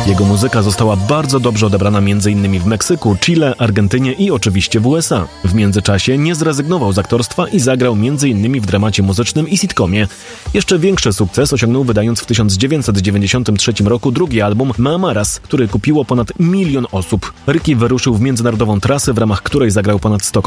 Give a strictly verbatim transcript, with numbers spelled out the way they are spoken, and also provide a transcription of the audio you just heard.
Jego muzyka została bardzo dobrze odebrana między innymi w Meksyku, Chile, Argentynie i oczywiście w U S A. W międzyczasie nie zrezygnował z aktorstwa i zagrał między innymi w dramacie muzycznym i sitcomie. Jeszcze większy sukces osiągnął, wydając w tysiąc dziewięćset dziewięćdziesiątym trzecim roku drugi album Mamaras, który kupiło ponad milion osób. Ricky wyruszył w międzynarodową trasę, w ramach której zagrał ponad sto